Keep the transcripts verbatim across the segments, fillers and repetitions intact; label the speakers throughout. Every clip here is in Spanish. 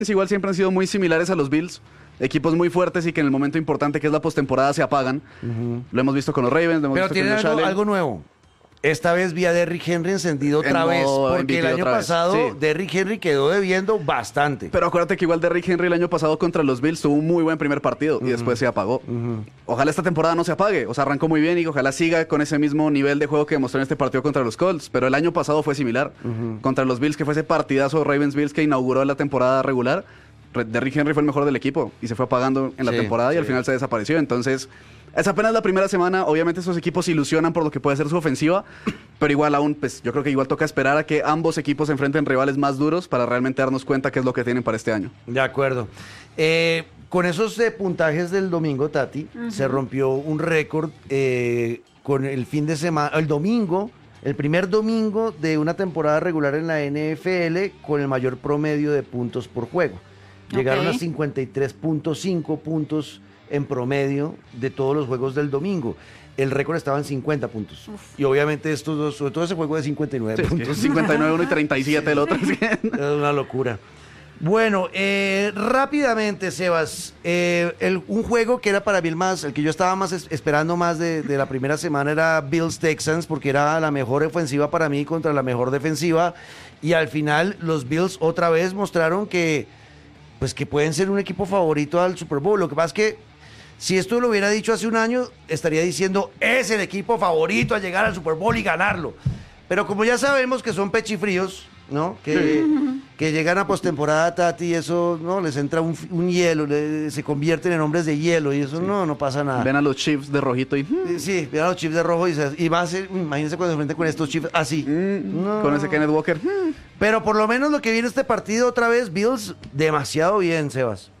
Speaker 1: igual siempre han sido muy similares a los Bills. Equipos muy fuertes y que en el momento importante que es la postemporada se apagan. Uh-huh. Lo hemos visto con los Ravens, lo hemos
Speaker 2: Pero
Speaker 1: visto
Speaker 2: tiene
Speaker 1: con Josh
Speaker 2: algo,
Speaker 1: Allen.
Speaker 2: algo nuevo. Esta vez vi a Derrick Henry encendido otra
Speaker 1: En
Speaker 2: vez,
Speaker 1: modo
Speaker 2: porque
Speaker 1: M V P
Speaker 2: el año
Speaker 1: otra vez,
Speaker 2: pasado
Speaker 1: sí.
Speaker 2: Derrick Henry quedó debiendo bastante.
Speaker 1: Pero acuérdate que igual Derrick Henry el año pasado contra los Bills tuvo un muy buen primer partido uh-huh. y después se apagó. Uh-huh. Ojalá esta temporada no se apague, o sea, arrancó muy bien y ojalá siga con ese mismo nivel de juego que demostró en este partido contra los Colts. Pero el año pasado fue similar. Uh-huh. Contra los Bills, que fue ese partidazo Ravens-Bills que inauguró la temporada regular, Derrick Henry fue el mejor del equipo y se fue apagando en la sí, temporada y sí. al final se desapareció. Entonces, es apenas la primera semana. Obviamente estos equipos se ilusionan por lo que puede ser su ofensiva, pero igual aún, pues yo creo que igual toca esperar a que ambos equipos se enfrenten rivales más duros para realmente darnos cuenta qué es lo que tienen para este año.
Speaker 2: De acuerdo. Eh, con esos eh, puntajes del domingo, Tati, uh-huh. se rompió un récord eh, con el fin de semana, el domingo, el primer domingo de una temporada regular en la N F L con el mayor promedio de puntos por juego. Llegaron okay. a cincuenta y tres punto cinco puntos en promedio de todos los juegos del domingo. El récord estaba en cincuenta puntos. Uf. Y obviamente estos dos, sobre todo ese juego de cincuenta y nueve
Speaker 1: sí,
Speaker 2: puntos.
Speaker 1: cincuenta y nueve uno y treinta y siete el otro.
Speaker 2: Es una locura. Bueno, eh, rápidamente, Sebas, eh, el, un juego que era para mí el más, el que yo estaba más es, esperando más de, de la primera semana era Bills Texans, porque era la mejor ofensiva para mí contra la mejor defensiva. Y al final los Bills otra vez mostraron que pues que pueden ser un equipo favorito al Super Bowl. Lo que pasa es que si esto lo hubiera dicho hace un año, estaría diciendo, es el equipo favorito a llegar al Super Bowl y ganarlo. Pero como ya sabemos que son pechifríos, ¿no? Que, sí. que llegan a postemporada, Tati, y eso, ¿no? Les entra un, un hielo, le, se convierten en hombres de hielo, y eso sí. no, no pasa nada.
Speaker 1: Ven a los Chiefs de rojito y...
Speaker 2: Sí, sí, ven a los Chiefs de rojo y, se, y va a ser, imagínense cuando se enfrenten con estos Chiefs así.
Speaker 1: Mm, no. Con ese Kenneth Walker.
Speaker 2: Pero por lo menos lo que viene este partido otra vez, Bills, demasiado bien, Sebas.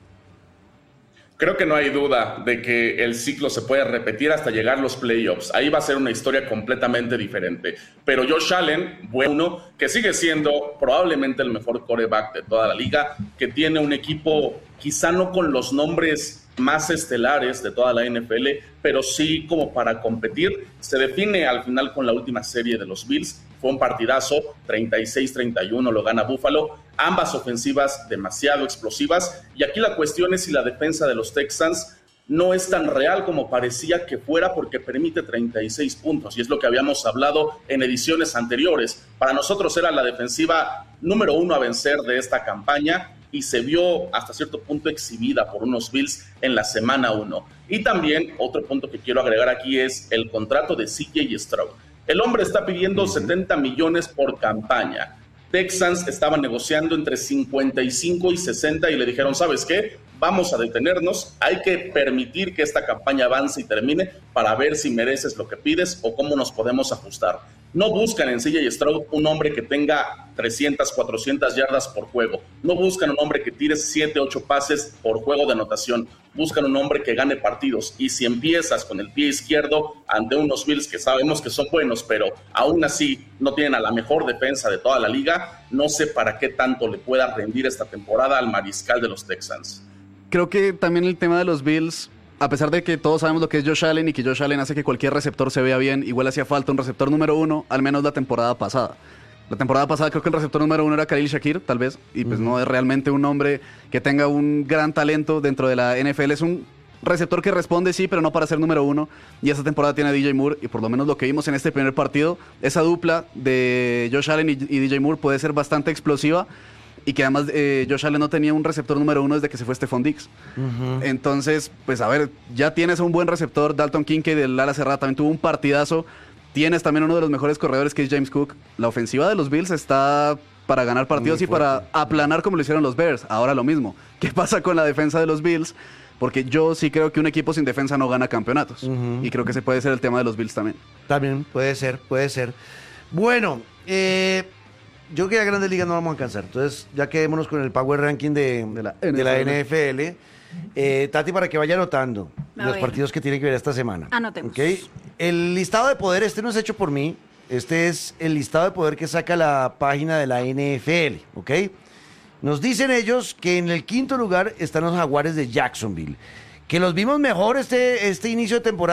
Speaker 3: Creo que no hay duda de que el ciclo se puede repetir hasta llegar a los playoffs. Ahí va a ser una historia completamente diferente. Pero Josh Allen, bueno, que sigue siendo probablemente el mejor quarterback de toda la liga, que tiene un equipo quizá no con los nombres más estelares de toda la N F L, pero sí como para competir. Se define al final con la última serie de los Bills. Fue un partidazo, treinta y seis treinta y uno lo gana Buffalo. Ambas ofensivas demasiado explosivas. Y aquí la cuestión es si la defensa de los Texans no es tan real como parecía que fuera, porque permite treinta y seis puntos. Y es lo que habíamos hablado en ediciones anteriores. Para nosotros era la defensiva número uno a vencer de esta campaña, y se vio hasta cierto punto exhibida por unos Bills en la semana uno. Y también otro punto que quiero agregar aquí es el contrato de C J Stroud. El hombre está pidiendo setenta millones por campaña. Texans estaba negociando entre cincuenta y cinco y sesenta y le dijeron, ¿sabes qué? Vamos a detenernos, hay que permitir que esta campaña avance y termine para ver si mereces lo que pides o cómo nos podemos ajustar. No buscan en C J Stroud un hombre que tenga trescientas, cuatrocientas yardas por juego. No buscan un hombre que tire siete, ocho pases por juego de anotación. Buscan un hombre que gane partidos. Y si empiezas con el pie izquierdo ante unos Bills que sabemos que son buenos, pero aún así no tienen a la mejor defensa de toda la liga, no sé para qué tanto le pueda rendir esta temporada al mariscal de los Texans.
Speaker 1: Creo que también el tema de los Bills, a pesar de que todos sabemos lo que es Josh Allen y que Josh Allen hace que cualquier receptor se vea bien, igual hacía falta un receptor número uno, al menos la temporada pasada. La temporada pasada creo que el receptor número uno era Khalil Shakir, tal vez, y pues uh-huh. no es realmente un hombre que tenga un gran talento dentro de la N F L. Es un receptor que responde, sí, pero no para ser número uno. Y esta temporada tiene a D J Moore, y por lo menos lo que vimos en este primer partido, esa dupla de Josh Allen y, y D J Moore puede ser bastante explosiva. Y que además eh, Josh Allen no tenía un receptor número uno desde que se fue Stephon Diggs. Uh-huh. Entonces, pues a ver, ya tienes un buen receptor. Dalton Kincaid del ala cerrada también tuvo un partidazo. Tienes también uno de los mejores corredores, que es James Cook. La ofensiva de los Bills está para ganar partidos y para aplanar como lo hicieron los Bears. Ahora lo mismo. ¿Qué pasa con la defensa de los Bills? Porque yo sí creo que un equipo sin defensa no gana campeonatos. Uh-huh. Y creo que ese puede ser el tema de los Bills también.
Speaker 2: También puede ser, puede ser. Bueno, eh... yo creo que a Grandes Ligas no vamos a alcanzar. Entonces, ya quedémonos con el Power Ranking de, de, la, de la N F L. Eh, Tati, para que vaya anotando a los ver. partidos que tienen que ver esta semana.
Speaker 4: Anotemos.
Speaker 2: ¿Okay? El listado de poder, este no es hecho por mí. Este es el listado de poder que saca la página de la N F L. ¿Ok? Nos dicen ellos que en el quinto lugar están los Jaguares de Jacksonville. Que los vimos mejor este, este inicio de temporada.